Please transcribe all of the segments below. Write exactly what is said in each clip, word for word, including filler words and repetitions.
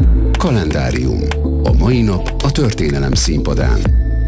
Kalendárium. A mai nap a történelem színpadán.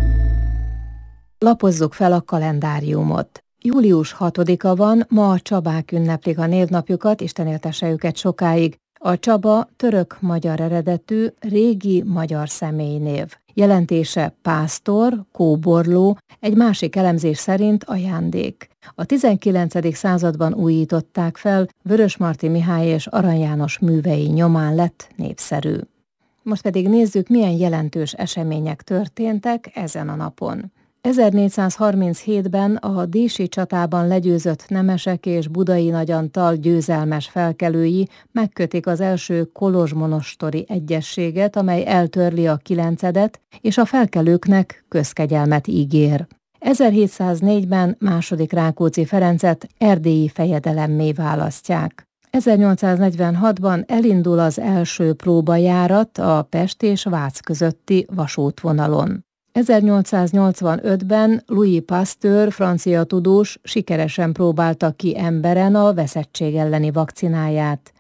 Lapozzuk fel a kalendáriumot. július hatodika van, ma a Csabák ünneplik a névnapjukat, Isten éltesse őket sokáig. A Csaba török-magyar eredetű, régi magyar személynév. Jelentése pásztor, kóborló, egy másik elemzés szerint ajándék. A tizenkilencedik században újították fel, Vörösmarty Mihály és Arany János művei nyomán lett népszerű. Most pedig nézzük, milyen jelentős események történtek ezen a napon. ezernégyszázharminchétben a Dési csatában legyőzött nemesek és Budai Nagy Antal győzelmes felkelői megkötik az első kolozsmonostori egyezséget, amely eltörli a kilencedet, és a felkelőknek közkegyelmet ígér. ezerhétszáznégyben második Rákóczi Ferencet erdélyi fejedelemmé választják. ezernyolcszáznegyvenhatban elindul az első próbajárat a Pest és Vác közötti vasútvonalon. ezernyolcszáznyolcvanötben Louis Pasteur, francia tudós sikeresen próbálta ki emberen a veszettség elleni vakcináját.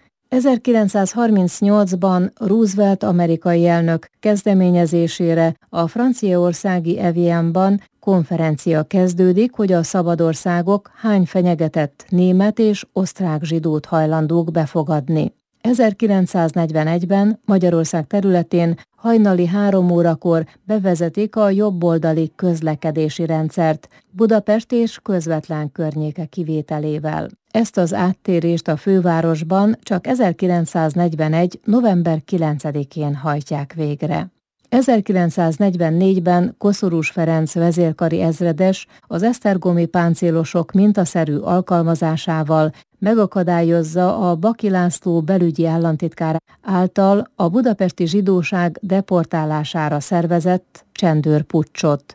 ezerkilencszázharmincnyolcban Roosevelt amerikai elnök kezdeményezésére a franciaországi Evianban konferencia kezdődik, hogy a szabadországok hány fenyegetett német és osztrák zsidót hajlandók befogadni. ezerkilencszáznegyvenegyben Magyarország területén hajnali három órakor bevezetik a jobboldali közlekedési rendszert, Budapest és közvetlen környéke kivételével. Ezt az áttérést a fővárosban csak ezerkilencszáznegyvenegy. november kilencedikén hajtják végre. ezerkilencszáznegyvennégyben Koszorús Ferenc vezérkari ezredes az esztergomi páncélosok mintaszerű alkalmazásával megakadályozza a Baki László belügyi államtitkár által a budapesti zsidóság deportálására szervezett csendőrpuccsot.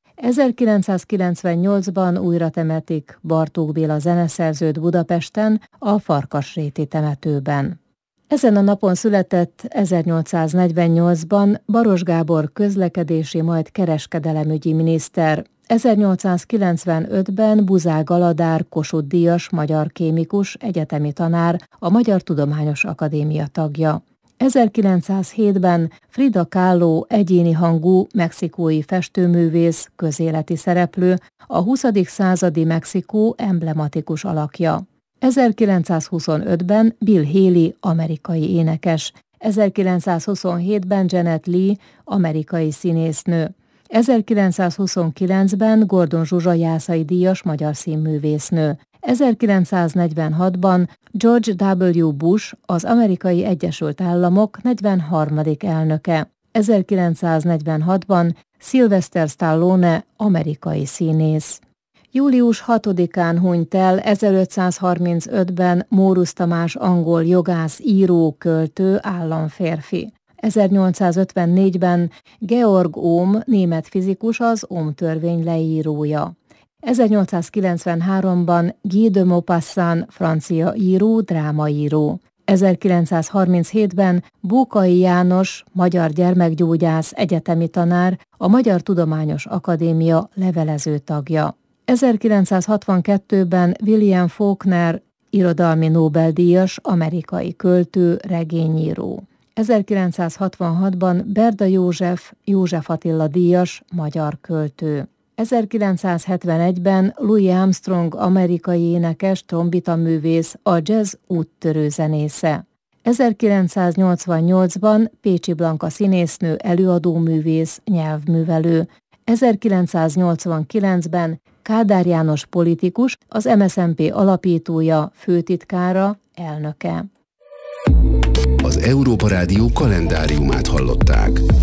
ezerkilencszázkilencvennyolcban újra temetik Bartók Béla zeneszerzőt Budapesten, a Farkasréti temetőben. Ezen a napon született ezernyolcszáznegyvennyolcban Baros Gábor közlekedési, majd kereskedelemügyi miniszter, ezernyolcszázkilencvenötben Buzák Aladár Kossuth-díjas magyar kémikus, egyetemi tanár, a Magyar Tudományos Akadémia tagja. ezerkilencszázhétben Frida Kahlo egyéni hangú mexikói festőművész, közéleti szereplő, a huszadik századi Mexikó emblematikus alakja. ezerkilencszázhuszonötben Bill Haley amerikai énekes, ezerkilencszázhuszonhétben Janet Leigh amerikai színésznő, ezerkilencszázhuszonkilencben Gordon Zsuzsa Jászai díjas magyar színművésznő, ezerkilencszáznegyvenhatban George W. Bush az Amerikai Egyesült Államok negyvenharmadik elnöke, ezerkilencszáznegyvenhatban Sylvester Stallone amerikai színész. július hatodikán hunyt el ezerötszázharmincötben Mórusz Tamás angol jogász, író, költő, államférfi. ezernyolcszázötvennégyben Georg Ohm német fizikus, az Ohm-törvény leírója. ezernyolcszázkilencvenháromban Guy de Maupassant francia író, drámaíró. ezerkilencszázharminchétben Bókai János magyar gyermekgyógyász, egyetemi tanár, a Magyar Tudományos Akadémia levelező tagja. ezerkilencszázhatvankettőben William Faulkner irodalmi Nobel-díjas, amerikai költő, regényíró. ezerkilencszázhatvanhatban Berda József, József Attila díjas, magyar költő. ezerkilencszázhetvenegyben Louis Armstrong amerikai énekes, trombitaművész, a jazz úttörő zenésze. ezerkilencszáznyolcvannyolcban Pécsi Blanka színésznő, előadóművész, nyelvművelő. ezerkilencszáznyolcvankilencben Kádár János politikus, az em es zé en pé alapítója, főtitkára, elnöke. Az Európa Rádió kalendáriumát hallották.